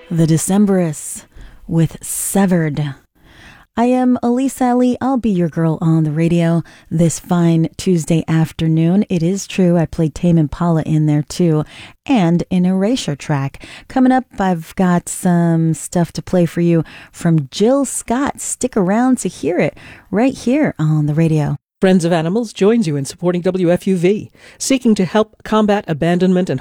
The Decemberists with Severed. I am Elise Ali. I'll be your girl on the radio this fine Tuesday afternoon. It is true, I played Tame Impala in there too, and an Erasure track. Coming up, I've got some stuff to play for you from Jill Scott. Stick around to hear it right here on the radio. Friends of Animals joins you in supporting WFUV, seeking to help combat abandonment and